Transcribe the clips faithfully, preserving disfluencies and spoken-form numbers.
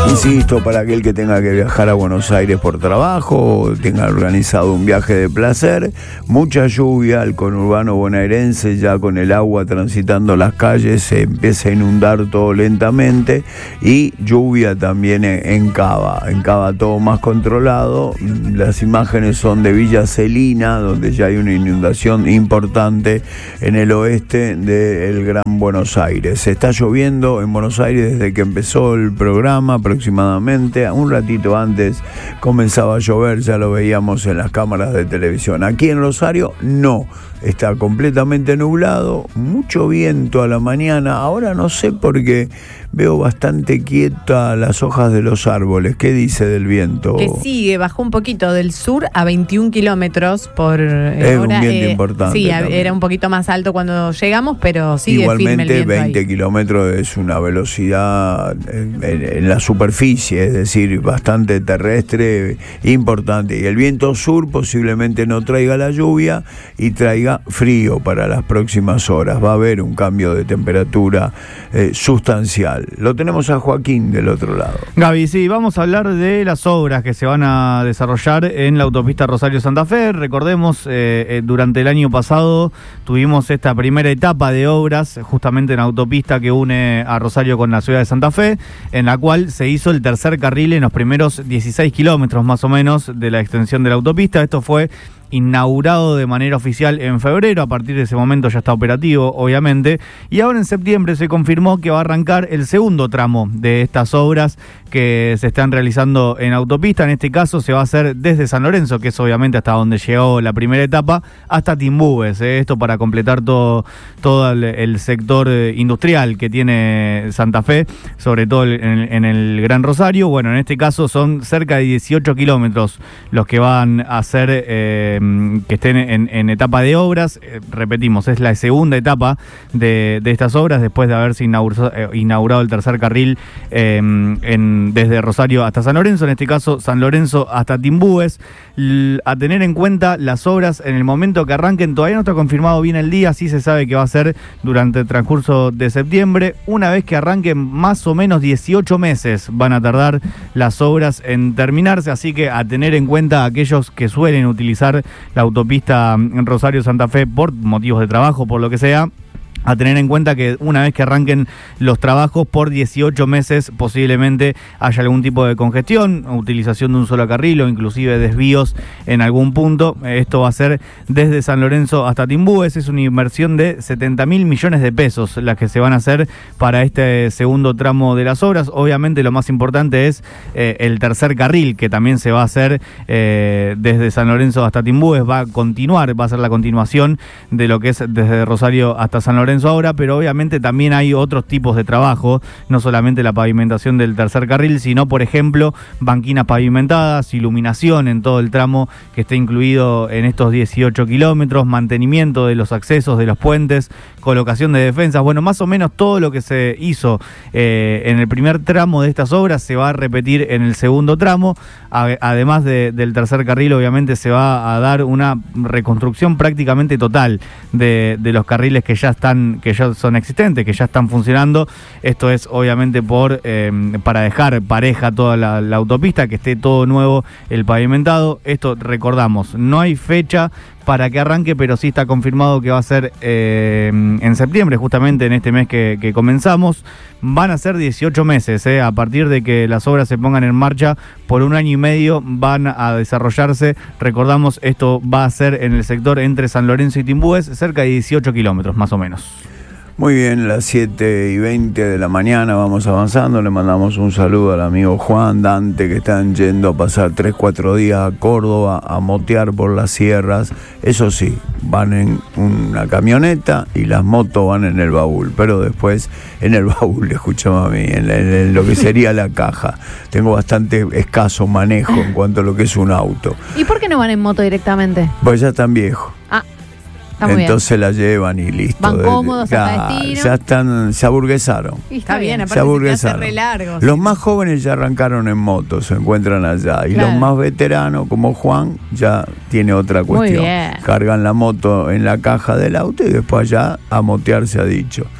Insisto, para aquel que tenga que viajar a Buenos Aires por trabajo o tenga organizado un viaje de placer, mucha lluvia, el conurbano bonaerense ya con el agua transitando las calles se empieza a inundar todo lentamente, y lluvia también en, en Cava, en Cava todo más controlado. Las imágenes son de Villa Celina, donde ya hay una inundación importante en el oeste del Gran Buenos Aires. Se está lloviendo en Buenos Aires desde que empezó el programa, aproximadamente un ratito antes comenzaba a llover, ya lo veíamos en las cámaras de televisión. Aquí en Rosario no, está completamente nublado, mucho viento a la mañana. Ahora no sé por qué veo bastante quieta las hojas de los árboles. ¿Qué dice del viento? Que sigue, bajó un poquito del sur a veintiún kilómetros por eh, es hora. un viento eh, importante. Sí, también. Era un poquito más alto cuando llegamos, pero sigue igualmente firme el viento veinte ahí. kilómetros es una velocidad en, en, en la superficie, es decir, bastante terrestre, importante. Y el viento sur posiblemente no traiga la lluvia y traiga frío para las próximas horas. Va a haber un cambio de temperatura eh, sustancial. Lo tenemos a Joaquín del otro lado. Gaby, sí, vamos a hablar de las obras que se van a desarrollar en la autopista Rosario-Santa Fe. Recordemos, eh, eh, durante el año pasado tuvimos esta primera etapa de obras justamente en la autopista que une a Rosario con la ciudad de Santa Fe, en la cual se hizo el tercer carril en los primeros dieciséis kilómetros más o menos de la extensión de la autopista. Esto fue inaugurado de manera oficial en febrero. A partir de ese momento ya está operativo, obviamente, y ahora en septiembre se confirmó que va a arrancar el segundo tramo de estas obras que se están realizando en autopista. En este caso se va a hacer desde San Lorenzo, que es obviamente hasta donde llegó la primera etapa, hasta Timbúes, ¿eh? Esto para completar todo, todo el, el sector industrial que tiene Santa Fe, sobre todo en, en el Gran Rosario. Bueno, en este caso son cerca de dieciocho kilómetros los que van a ser eh, que estén en, en etapa de obras. Eh, repetimos, es la segunda etapa de, de estas obras después de haberse inaugurado, eh, inaugurado el tercer carril eh, en desde Rosario hasta San Lorenzo, en este caso San Lorenzo hasta Timbúes. L- a tener en cuenta las obras en el momento que arranquen, todavía no está confirmado bien el día, sí se sabe que va a ser durante el transcurso de septiembre. Una vez que arranquen, más o menos dieciocho meses van a tardar las obras en terminarse, así que a tener en cuenta aquellos que suelen utilizar la autopista Rosario-Santa Fe por motivos de trabajo, por lo que sea, a tener en cuenta que una vez que arranquen los trabajos, por dieciocho meses posiblemente haya algún tipo de congestión, utilización de un solo carril o inclusive desvíos en algún punto. Esto va a ser desde San Lorenzo hasta Timbúes. Es una inversión de setenta mil millones de pesos las que se van a hacer para este segundo tramo de las obras. Obviamente lo más importante es eh, el tercer carril, que también se va a hacer eh, desde San Lorenzo hasta Timbúes. Va a continuar, va a ser la continuación de lo que es desde Rosario hasta San Lorenzo ahora, pero obviamente también hay otros tipos de trabajo, no solamente la pavimentación del tercer carril, sino por ejemplo banquinas pavimentadas, iluminación en todo el tramo que esté incluido en estos dieciocho kilómetros, mantenimiento de los accesos de los puentes, colocación de defensas. Bueno, más o menos todo lo que se hizo eh, en el primer tramo de estas obras se va a repetir en el segundo tramo. A, además de, del tercer carril, obviamente se va a dar una reconstrucción prácticamente total de, de los carriles que ya están que ya son existentes, que ya están funcionando. Esto es obviamente por eh, para dejar pareja toda la, la autopista, que esté todo nuevo el pavimentado. Esto, recordamos, no hay fecha para que arranque, pero sí está confirmado que va a ser eh, en septiembre, justamente en este mes que, que comenzamos. Van a ser dieciocho meses, eh, a partir de que las obras se pongan en marcha, por un año y medio van a desarrollarse. Recordamos, esto va a ser en el sector entre San Lorenzo y Timbúes, cerca de dieciocho kilómetros más o menos. Muy bien, las siete y veinte de la mañana vamos avanzando. Le mandamos un saludo al amigo Juan, Dante, que están yendo a pasar tres, cuatro días a Córdoba a motear por las sierras. Eso sí, van en una camioneta y las motos van en el baúl, pero después en el baúl, escuchame a mí, en, en, en lo que sería la caja. Tengo bastante escaso manejo en cuanto a lo que es un auto. ¿Y por qué no van en moto directamente? Pues ya están viejos. Ah. Entonces la llevan y listo. Van cómodos, ya, a destino. ya están, se aburguesaron. Y está, está bien, se aparte aburguesaron. se te hace re largo. Los ¿sí? más jóvenes ya arrancaron en moto, se encuentran allá. Y claro. los más veteranos, como Juan, ya tiene otra cuestión. Muy bien. Cargan la moto en la caja del auto y después allá a motear se ha dicho.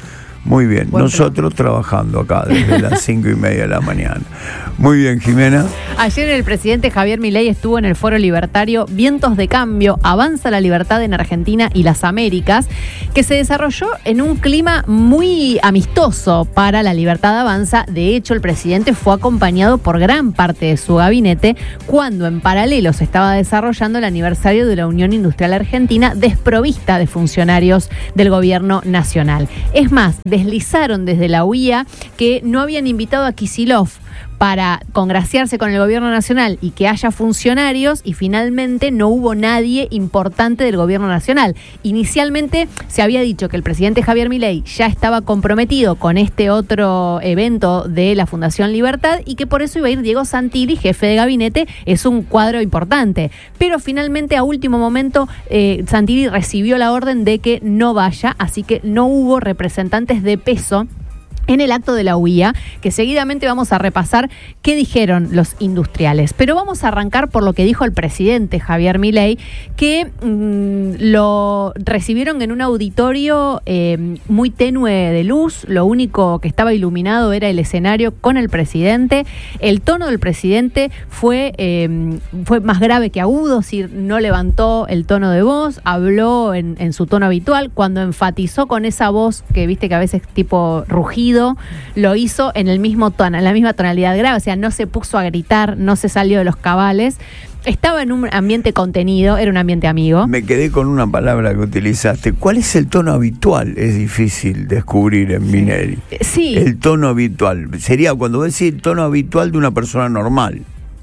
Muy bien, Buen nosotros plan. Trabajando acá desde las cinco y media de la mañana. Muy bien, Jimena. Ayer el presidente Javier Milei estuvo en el Foro Libertario Vientos de Cambio, Avanza la Libertad en Argentina y las Américas, que se desarrolló en un clima muy amistoso para la libertad avanza. De hecho, el presidente fue acompañado por gran parte de su gabinete cuando en paralelo se estaba desarrollando el aniversario de la Unión Industrial Argentina, desprovista de funcionarios del gobierno nacional. Es más, deslizaron desde la U I A que no habían invitado a Kicillof para congraciarse con el gobierno nacional y que haya funcionarios, y finalmente no hubo nadie importante del gobierno nacional. Inicialmente se había dicho que el presidente Javier Milei ya estaba comprometido con este otro evento de la Fundación Libertad y que por eso iba a ir Diego Santilli, jefe de gabinete. Es un cuadro importante, pero finalmente a último momento eh, Santilli recibió la orden de que no vaya, así que no hubo representantes de peso en el acto de la U I A, que seguidamente vamos a repasar qué dijeron los industriales. Pero vamos a arrancar por lo que dijo el presidente Javier Milei, que mmm, lo recibieron en un auditorio eh, muy tenue de luz. Lo único que estaba iluminado era el escenario con el presidente. El tono del presidente fue, eh, fue más grave que agudo, es decir, no levantó el tono de voz, habló en, en su tono habitual. Cuando enfatizó con esa voz que viste que a veces tipo rugido, lo hizo en el mismo tono, en la misma tonalidad grave, o sea, no se puso a gritar, no se salió de los cabales. Estaba en un ambiente contenido, era un ambiente amigo. Me quedé con una palabra que utilizaste. ¿Cuál es el tono habitual? Es difícil descubrir en Minelli. Sí. El tono habitual. Sería cuando ves el tono habitual de una persona normal.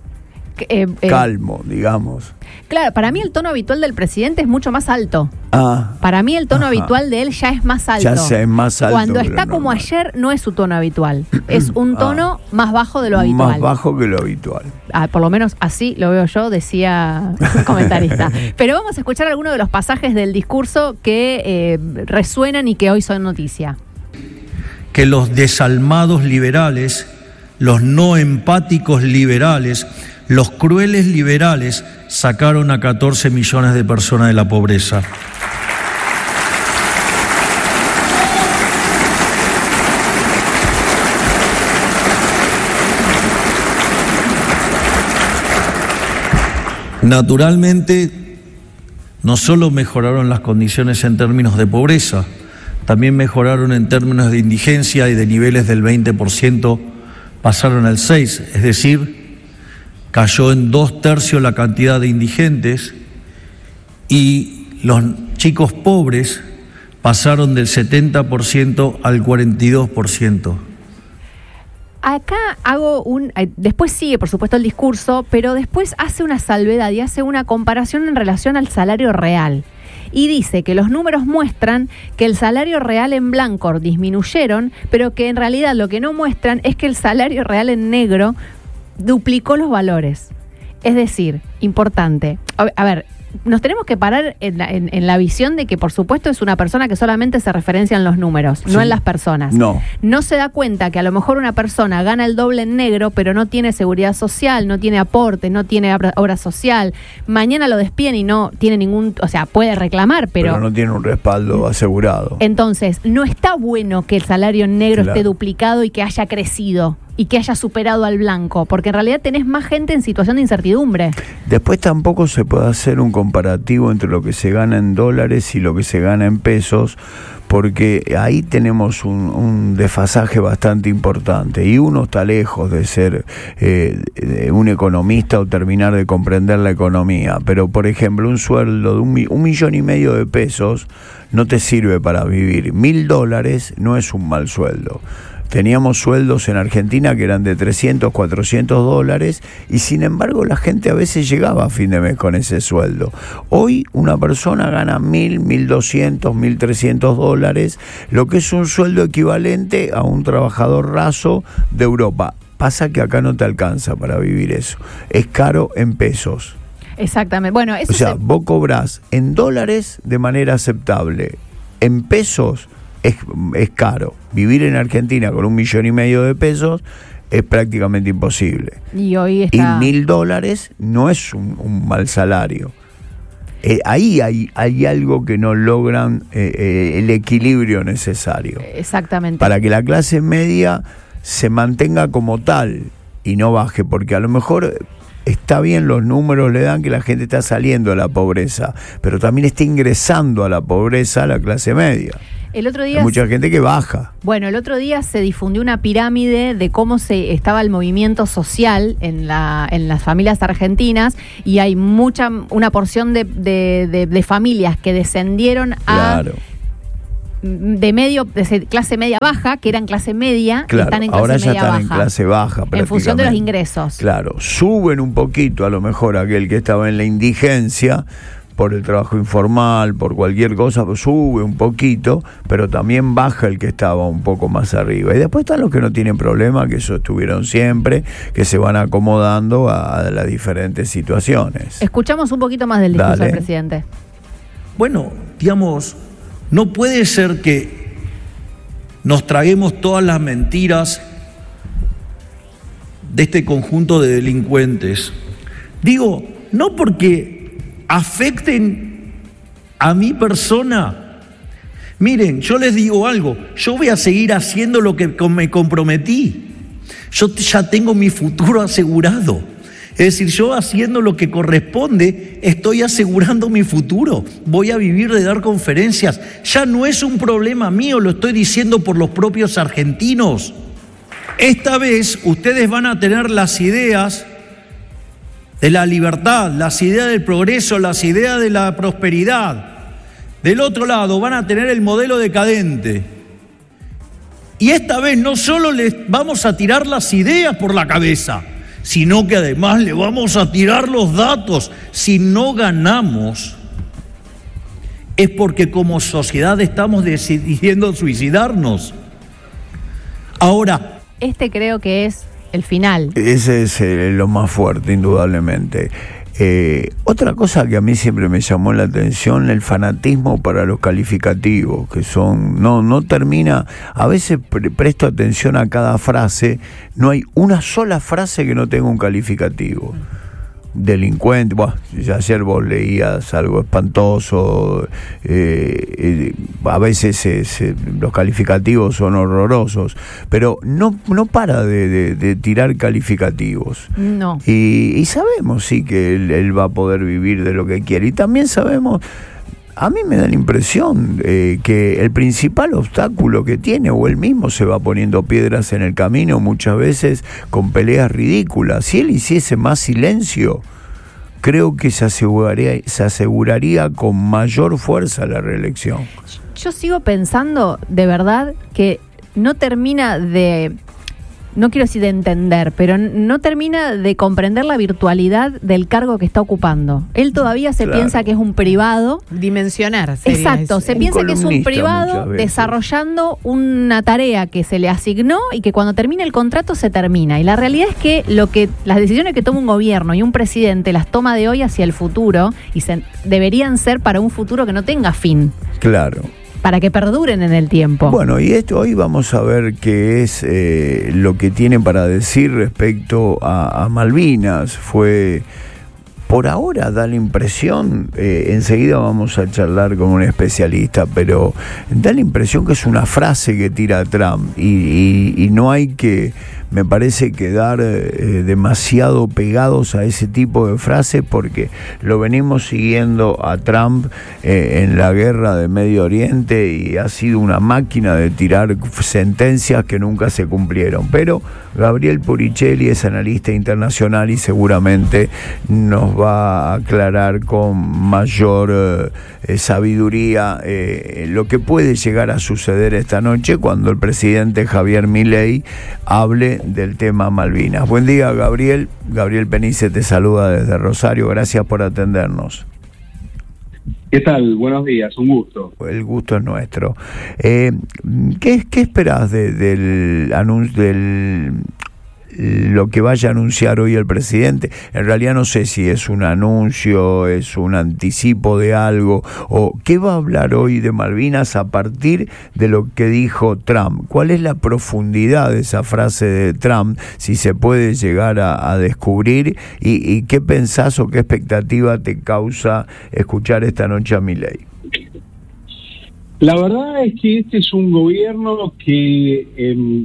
Eh, eh, Calmo, digamos. Claro, para mí el tono habitual del presidente es mucho más alto. Ah, para mí el tono ajá. habitual de él ya es más alto. Ya sea, es más alto. Cuando está como normal. Ayer no es su tono habitual. Es un tono ah, más bajo de lo habitual. Más bajo que lo habitual. Ah, por lo menos así lo veo yo, decía un comentarista. Pero vamos a escuchar algunos de los pasajes del discurso que eh, resuenan y que hoy son noticia. Que los desalmados liberales, los no empáticos liberales, los crueles liberales sacaron a catorce millones de personas de la pobreza. Naturalmente, no solo mejoraron las condiciones en términos de pobreza, también mejoraron en términos de indigencia y de niveles del veinte por ciento pasaron al seis por ciento, es decir, cayó en dos tercios la cantidad de indigentes y los chicos pobres pasaron del setenta por ciento al cuarenta y dos por ciento. Acá hago un... Después sigue, por supuesto, el discurso, pero después hace una salvedad y hace una comparación en relación al salario real. Y dice que los números muestran que el salario real en blanco disminuyeron, pero que en realidad lo que no muestran es que el salario real en negro duplicó los valores. Es decir, importante. A, a ver, nos tenemos que parar en la, en, en la visión de que, por supuesto, es una persona que solamente se referencia en los números, sí, no en las personas. No. No se da cuenta que a lo mejor una persona gana el doble en negro, pero no tiene seguridad social, no tiene aporte, no tiene obra social. Mañana lo despiden y no tiene ningún... O sea, puede reclamar, pero... Pero no tiene un respaldo asegurado. Entonces, no está bueno que el salario en negro claro. esté duplicado y que haya crecido y que haya superado al blanco, porque en realidad tenés más gente en situación de incertidumbre. Después tampoco se puede hacer un comparativo entre lo que se gana en dólares y lo que se gana en pesos, porque ahí tenemos un, un desfasaje bastante importante y uno está lejos de ser eh, de un economista o terminar de comprender la economía, pero por ejemplo un sueldo de un, un millón y medio de pesos no te sirve para vivir. Mil dólares no es un mal sueldo. Teníamos sueldos en Argentina que eran de trescientos, cuatrocientos dólares y sin embargo la gente a veces llegaba a fin de mes con ese sueldo. Hoy una persona gana mil, mil doscientos, mil trescientos dólares, lo que es un sueldo equivalente a un trabajador raso de Europa. Pasa que acá no te alcanza para vivir eso. Es caro en pesos. Exactamente. Bueno, eso o sea, se... vos cobrás en dólares de manera aceptable. En pesos Es, es caro. Vivir en Argentina con un millón y medio de pesos es prácticamente imposible. Y hoy está... Y mil dólares no es un, un mal salario. eh, ahí hay, hay algo que no logran eh, eh, el equilibrio necesario. Exactamente. Para que la clase media se mantenga como tal y no baje, porque a lo mejor está bien, los números le dan que la gente está saliendo de la pobreza, pero también está ingresando a la pobreza la clase media. El otro día Hay mucha gente que baja. Bueno, el otro día se difundió una pirámide de cómo se estaba el movimiento social en la en las familias argentinas, y hay mucha una porción de, de, de, de familias que descendieron a Claro. de medio de clase media baja, que eran clase media, Claro, y están en clase ahora ya media están baja, en clase baja en función de los prácticamente. ingresos. Claro, suben un poquito a lo mejor aquel que estaba en la indigencia por el trabajo informal, por cualquier cosa, pues sube un poquito, pero también baja el que estaba un poco más arriba. Y después están los que no tienen problema, que eso estuvieron siempre, que se van acomodando a, a las diferentes situaciones. Escuchamos un poquito más del discurso Dale. del presidente. Bueno, digamos, no puede ser que nos traguemos todas las mentiras de este conjunto de delincuentes. Digo, no porque afecten a mi persona. Miren, yo les digo algo, yo voy a seguir haciendo lo que me comprometí. Yo ya tengo mi futuro asegurado. Es decir, yo haciendo lo que corresponde, estoy asegurando mi futuro. Voy a vivir de dar conferencias. Ya no es un problema mío, lo estoy diciendo por los propios argentinos. Esta vez ustedes van a tener las ideas de la libertad, las ideas del progreso, las ideas de la prosperidad. Del otro lado van a tener el modelo decadente. Y esta vez no solo les vamos a tirar las ideas por la cabeza, sino que además le vamos a tirar los datos. Si no ganamos, es porque como sociedad estamos decidiendo suicidarnos. Ahora, Este creo que es el final. Ese es eh, lo más fuerte, indudablemente. Eh, otra cosa que a mí siempre me llamó la atención, el fanatismo para los calificativos, que son, no, no termina, a veces pre- presto atención a cada frase, no hay una sola frase que no tenga un calificativo. Delincuente, bueno, ayer vos leías algo espantoso, eh, eh, a veces eh, se, los calificativos son horrorosos, pero no, no para de, de, de tirar calificativos. No. Y, y sabemos, sí, que él, él va a poder vivir de lo que quiere. Y también sabemos, a mí me da la impresión eh, que el principal obstáculo que tiene, o él mismo se va poniendo piedras en el camino, muchas veces con peleas ridículas. Si él hiciese más silencio, creo que se aseguraría, se aseguraría con mayor fuerza la reelección. Yo sigo pensando, de verdad, que no termina de, no quiero decir de entender, pero no termina de comprender la virtualidad del cargo que está ocupando. Él todavía se Claro. piensa que es un privado. Dimensionar. Sería Exacto, eso. se Un piensa que es un columnista privado muchas veces. desarrollando una tarea que se le asignó y que cuando termine el contrato se termina. Y la realidad es que lo que las decisiones que toma un gobierno y un presidente las toma de hoy hacia el futuro, y se, deberían ser para un futuro que no tenga fin, Claro. para que perduren en el tiempo. Bueno, y esto hoy vamos a ver qué es eh, lo que tiene para decir respecto a, a Malvinas. Fue, por ahora da la impresión, eh, enseguida vamos a charlar con un especialista, pero da la impresión que es una frase que tira Trump y, y, y no hay que, me parece, quedar eh, demasiado pegados a ese tipo de frases, porque lo venimos siguiendo a Trump eh, en la guerra de Medio Oriente y ha sido una máquina de tirar sentencias que nunca se cumplieron. Pero Gabriel Puricelli es analista internacional y seguramente nos va a aclarar con mayor eh, sabiduría eh, lo que puede llegar a suceder esta noche cuando el presidente Javier Milei hable del tema Malvinas. Buen día, Gabriel. Gabriel Penice te saluda desde Rosario. Gracias por atendernos. ¿Qué tal? Buenos días, un gusto. El gusto es nuestro. Eh, ¿qué, qué esperás de, del anuncio, del lo que vaya a anunciar hoy el presidente. En realidad no sé si es un anuncio, es un anticipo de algo, o qué va a hablar hoy de Malvinas a partir de lo que dijo Trump. ¿Cuál es la profundidad de esa frase de Trump, si se puede llegar a, a descubrir? Y, ¿Y qué pensás o qué expectativa te causa escuchar esta noche a Milei? La verdad es que este es un gobierno que eh,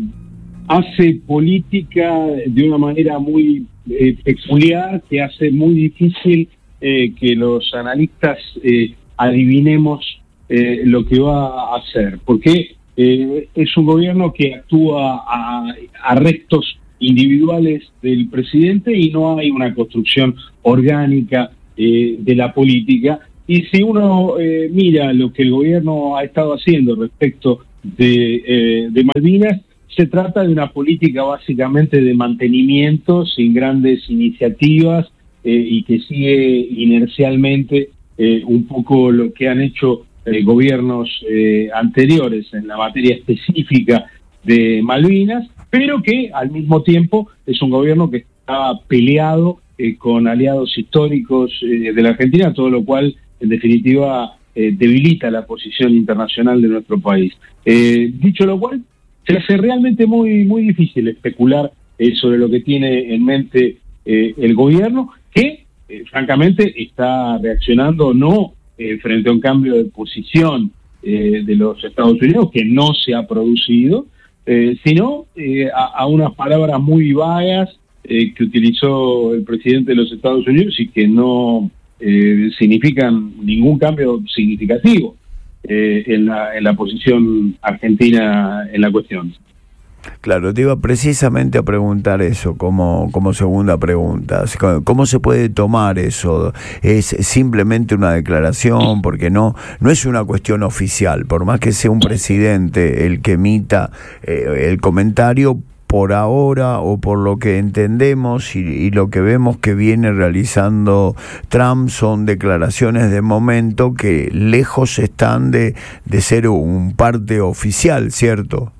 hace política de una manera muy eh, peculiar, que hace muy difícil eh, que los analistas eh, adivinemos eh, lo que va a hacer, porque eh, es un gobierno que actúa a arrestos individuales del presidente y no hay una construcción orgánica eh, de la política. Y si uno eh, mira lo que el gobierno ha estado haciendo respecto de, eh, de Malvinas, se trata de una política básicamente de mantenimiento, sin grandes iniciativas, eh, y que sigue inercialmente eh, un poco lo que han hecho eh, gobiernos eh, anteriores en la materia específica de Malvinas, pero que al mismo tiempo es un gobierno que está peleado eh, con aliados históricos eh, de la Argentina, todo lo cual en definitiva eh, debilita la posición internacional de nuestro país. Eh, dicho lo cual, se hace realmente muy muy difícil especular eh, sobre lo que tiene en mente eh, el gobierno, que eh, francamente está reaccionando no eh, frente a un cambio de posición eh, de los Estados Unidos, que no se ha producido, eh, sino eh, a, a unas palabras muy vagas eh, que utilizó el presidente de los Estados Unidos y que no Eh, significan ningún cambio significativo eh, en, la, en la posición argentina en la cuestión. Claro, te iba precisamente a preguntar eso como, como segunda pregunta. ¿Cómo se puede tomar eso? ¿Es simplemente una declaración? Porque no, no es una cuestión oficial. Por más que sea un presidente el que emita eh, el comentario, por ahora, o por lo que entendemos y, y lo que vemos que viene realizando Trump, son declaraciones de momento que lejos están de, de ser un parte oficial, ¿cierto?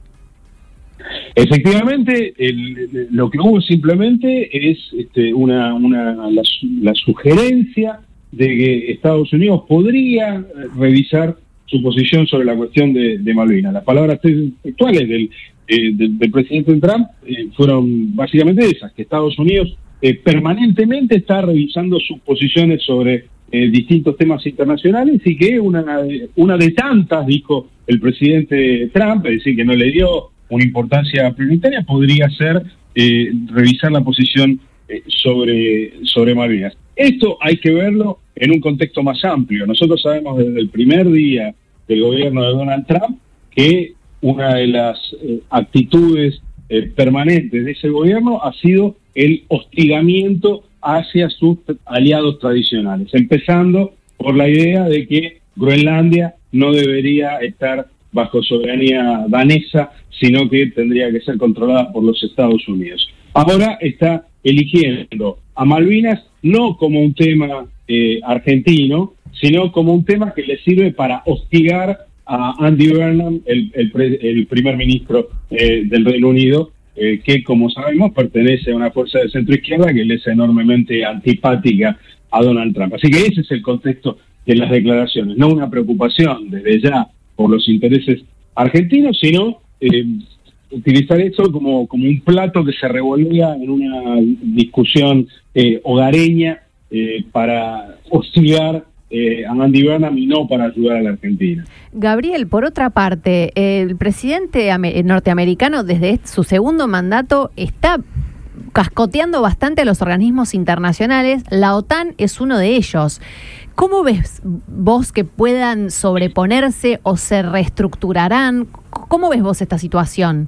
Efectivamente, el, lo que hubo simplemente es este, una, una la, la sugerencia de que Estados Unidos podría revisar su posición sobre la cuestión de, de Malvinas. Las palabras textuales del, eh, del, del presidente Trump eh, fueron básicamente esas, que Estados Unidos eh, permanentemente está revisando sus posiciones sobre eh, distintos temas internacionales y que una, una de tantas, dijo el presidente Trump, es decir, que no le dio una importancia prioritaria, podría ser eh, revisar la posición eh, sobre, sobre Malvinas. Esto hay que verlo en un contexto más amplio. Nosotros sabemos desde el primer día del gobierno de Donald Trump que una de las eh, actitudes eh, permanentes de ese gobierno ha sido el hostigamiento hacia sus aliados tradicionales, empezando por la idea de que Groenlandia no debería estar bajo soberanía danesa, sino que tendría que ser controlada por los Estados Unidos. Ahora está eligiendo a Malvinas no como un tema eh, argentino, sino como un tema que le sirve para hostigar a Andy Burnham, el, el, pre, el primer ministro eh, del Reino Unido, eh, que como sabemos pertenece a una fuerza de centro izquierda que le es enormemente antipática a Donald Trump. Así que ese es el contexto de las declaraciones, no una preocupación desde ya por los intereses argentinos, sino eh, utilizar eso como, como un plato que se revolvía en una discusión eh, hogareña eh, para hostigar eh, a Andy Burnham y no para ayudar a la Argentina. Gabriel, por otra parte, el presidente norteamericano desde su segundo mandato está cascoteando bastante a los organismos internacionales. La OTAN es uno de ellos. ¿Cómo ves vos que puedan sobreponerse o se reestructurarán? ¿Cómo ves vos esta situación?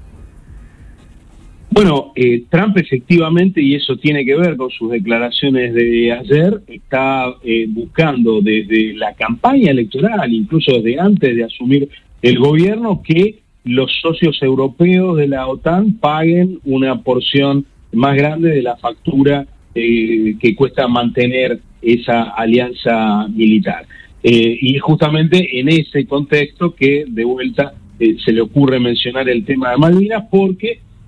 Bueno, eh, Trump efectivamente, y eso tiene que ver con sus declaraciones de ayer, está eh, buscando desde la campaña electoral, incluso desde antes de asumir el gobierno, que los socios europeos de la OTAN paguen una porción más grande de la factura eh, que cuesta mantener esa alianza militar. Eh, y justamente en ese contexto que de vuelta eh, se le ocurre mencionar el tema de Malvinas, porque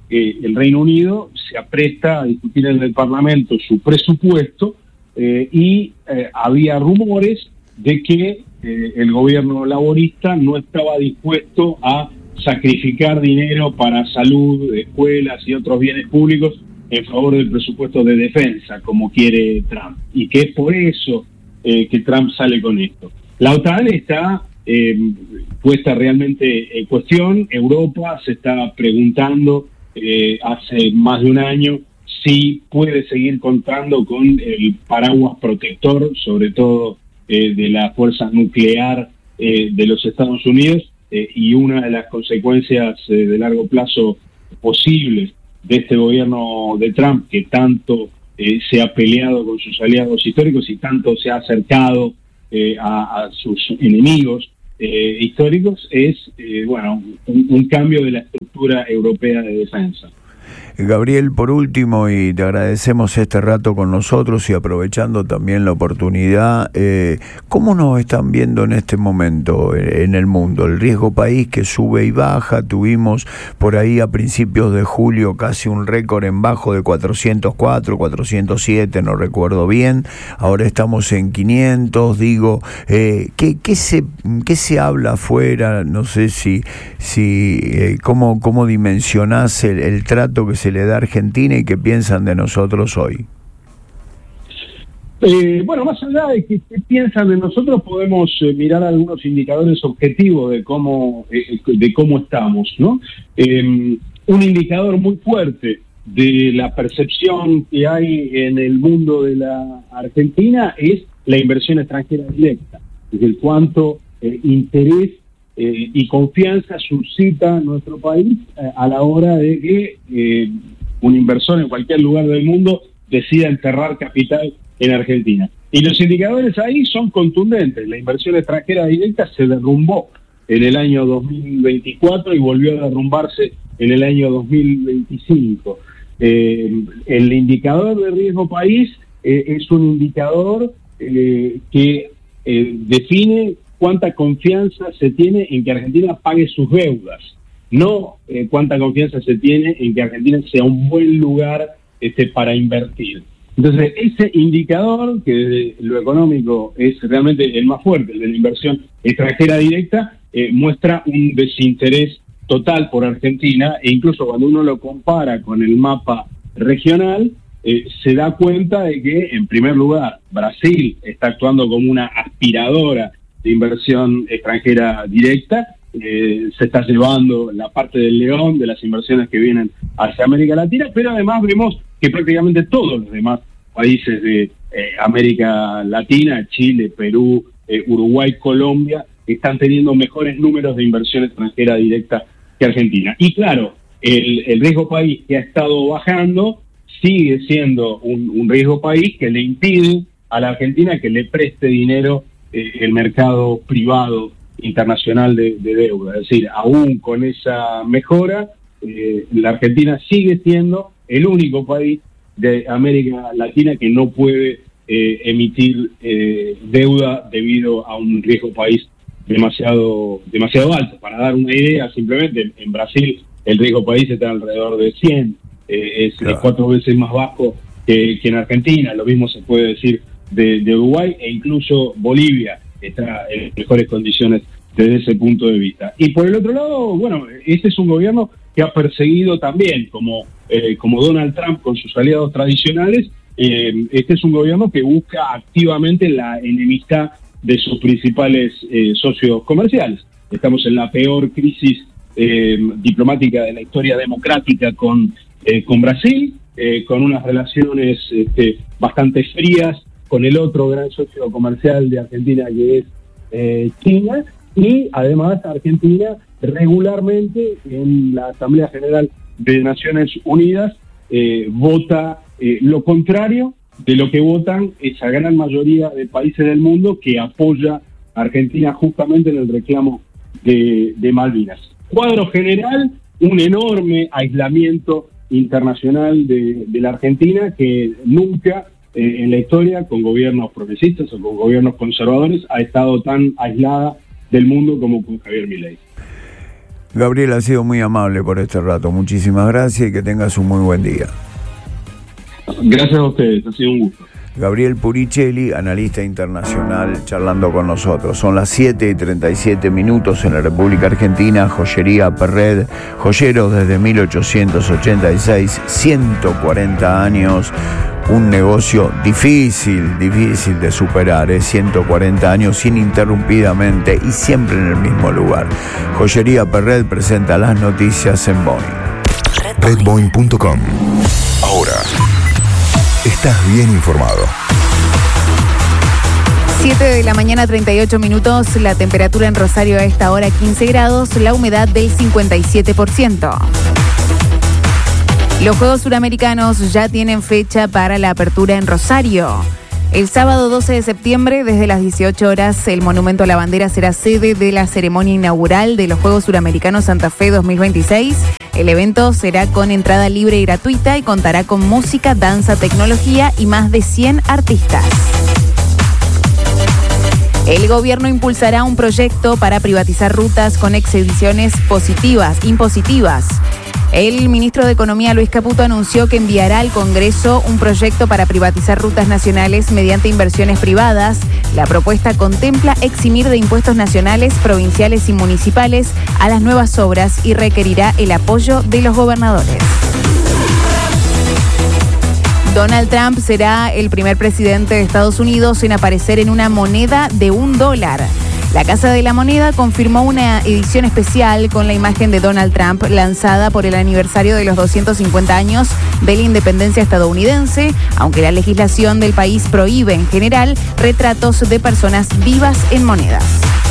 eh, el Reino Unido se apresta a discutir en el Parlamento su presupuesto eh, y eh, había rumores de que eh, el gobierno laborista no estaba dispuesto a sacrificar dinero para salud, escuelas y otros bienes públicos en favor del presupuesto de defensa, como quiere Trump, y que es por eso eh, que Trump sale con esto. La OTAN está eh, puesta realmente en cuestión. Europa se está preguntando eh, hace más de un año si puede seguir contando con el paraguas protector, sobre todo eh, de la fuerza nuclear eh, de los Estados Unidos, eh, y una de las consecuencias eh, de largo plazo posibles de este gobierno de Trump, que tanto eh, se ha peleado con sus aliados históricos y tanto se ha acercado eh, a, a sus enemigos eh, históricos, es eh, bueno un, un cambio de la estructura europea de defensa. Gabriel, por último, y te agradecemos este rato con nosotros y aprovechando también la oportunidad, eh, ¿cómo nos están viendo en este momento en el mundo? El riesgo país que sube y baja, tuvimos por ahí a principios de julio casi un récord en bajo de cuatrocientos cuatro, cuatrocientos siete, no recuerdo bien, ahora estamos en quinientos, digo, eh, ¿qué, qué, se, ¿qué se habla afuera? No sé si, si eh, ¿cómo, cómo dimensionás el, el trato que se le da a Argentina y qué piensan de nosotros hoy? Eh, bueno, más allá de que, que piensan de nosotros, podemos eh, mirar algunos indicadores objetivos de cómo eh, de cómo estamos, ¿no? Eh, un indicador muy fuerte de la percepción que hay en el mundo de la Argentina es la inversión extranjera directa, es decir, cuánto eh, interés Eh, y confianza suscita nuestro país eh, a la hora de que eh, un inversor en cualquier lugar del mundo decida enterrar capital en Argentina. Y los indicadores ahí son contundentes. La inversión extranjera directa se derrumbó en el año dos mil veinticuatro y volvió a derrumbarse en el año dos mil veinticinco. Eh, el indicador de riesgo país eh, es un indicador eh, que eh, define cuánta confianza se tiene en que Argentina pague sus deudas, no eh, cuánta confianza se tiene en que Argentina sea un buen lugar este, para invertir. Entonces, ese indicador, que desde lo económico es realmente el más fuerte, el de la inversión extranjera directa, eh, muestra un desinterés total por Argentina, e incluso cuando uno lo compara con el mapa regional, eh, se da cuenta de que, en primer lugar, Brasil está actuando como una aspiradora de inversión extranjera directa, eh, se está llevando la parte del león de las inversiones que vienen hacia América Latina, pero además vemos que prácticamente todos los demás países de eh, América Latina, Chile, Perú, eh, Uruguay, Colombia, están teniendo mejores números de inversión extranjera directa que Argentina. Y claro, el, el riesgo país que ha estado bajando sigue siendo un, un riesgo país que le impide a la Argentina que le preste dinero eh, el mercado privado internacional de, de deuda. Es decir, aún con esa mejora, eh, la Argentina sigue siendo el único país de América Latina que no puede eh, emitir eh, deuda debido a un riesgo país demasiado demasiado alto. Para dar una idea, simplemente en Brasil el riesgo país está alrededor de cien, eh, es claro. cuatro veces más bajo que, que en Argentina. Lo mismo se puede decir de, de Uruguay, e incluso Bolivia está en mejores condiciones desde ese punto de vista. Y por el otro lado, bueno, este es un gobierno que ha perseguido también, como, eh, como Donald Trump con sus aliados tradicionales, eh, este es un gobierno que busca activamente la enemistad de sus principales eh, socios comerciales. Estamos en la peor crisis eh, diplomática de la historia democrática con, eh, con Brasil, eh, con unas relaciones este, bastante frías con el otro gran socio comercial de Argentina, que es eh, China, y además Argentina regularmente en la Asamblea General de Naciones Unidas eh, vota eh, lo contrario de lo que votan esa gran mayoría de países del mundo que apoya a Argentina justamente en el reclamo de, de Malvinas. Cuadro general, un enorme aislamiento internacional de, de la Argentina que nunca eh, en la historia, con gobiernos progresistas o con gobiernos conservadores, ha estado tan aislada del mundo como con Javier Milei. Gabriel, ha sido muy amable por este rato. Muchísimas gracias y que tengas un muy buen día. Gracias a ustedes, ha sido un gusto. Gabriel Puricelli, analista internacional, charlando con nosotros. Son las siete y treinta y siete minutos en la República Argentina. Joyería Perret, joyeros desde mil ochocientos ochenta y seis, ciento cuarenta años. Un negocio difícil, difícil de superar, ¿eh? ciento cuarenta años ininterrumpidamente y siempre en el mismo lugar. Joyería Perret presenta las noticias en Boeing. red boeing punto com. Ahora estás bien informado. siete de la mañana, treinta y ocho minutos. La temperatura en Rosario a esta hora quince grados, la humedad del cincuenta y siete por ciento. Los Juegos Suramericanos ya tienen fecha para la apertura en Rosario. El sábado doce de septiembre, desde las dieciocho horas, el Monumento a la Bandera será sede de la ceremonia inaugural de los Juegos Suramericanos Santa Fe dos mil veintiséis. El evento será con entrada libre y gratuita y contará con música, danza, tecnología y más de cien artistas. El gobierno impulsará un proyecto para privatizar rutas con exenciones positivas, impositivas. El ministro de Economía, Luis Caputo, anunció que enviará al Congreso un proyecto para privatizar rutas nacionales mediante inversiones privadas. La propuesta contempla eximir de impuestos nacionales, provinciales y municipales a las nuevas obras y requerirá el apoyo de los gobernadores. Donald Trump será el primer presidente de Estados Unidos en aparecer en una moneda de un dólar. La Casa de la Moneda confirmó una edición especial con la imagen de Donald Trump lanzada por el aniversario de los doscientos cincuenta años de la independencia estadounidense, aunque la legislación del país prohíbe en general retratos de personas vivas en monedas.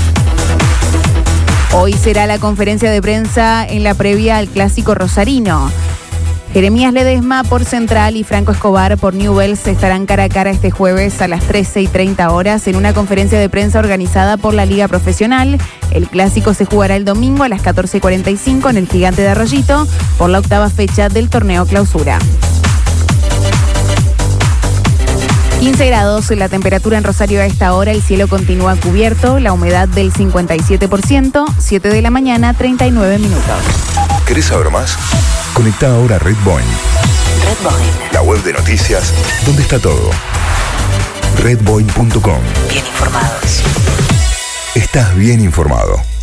Hoy será la conferencia de prensa en la previa al clásico rosarino. Jeremías Ledesma por Central y Franco Escobar por Newell's estarán cara a cara este jueves a las trece y treinta horas en una conferencia de prensa organizada por la Liga Profesional. El clásico se jugará el domingo a las catorce y cuarenta y cinco en el Gigante de Arroyito por la octava fecha del torneo Clausura. quince grados, la temperatura en Rosario a esta hora, el cielo continúa cubierto, la humedad del cincuenta y siete por ciento, siete de la mañana, treinta y nueve minutos. ¿Querés saber más? Conecta ahora a Red Boeing. Red Boeing. La web de noticias, donde está todo. red boeing punto com. Bien informados. Estás bien informado.